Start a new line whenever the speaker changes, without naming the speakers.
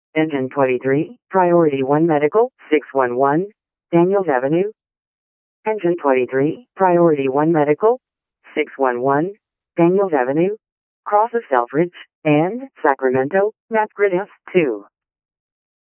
Engine 23, Priority 1 Medical, 611, Daniels Avenue. Engine 23, Priority 1 Medical, 611, Daniels Avenue, Cross of Selfridge, and Sacramento, Map Grid F2.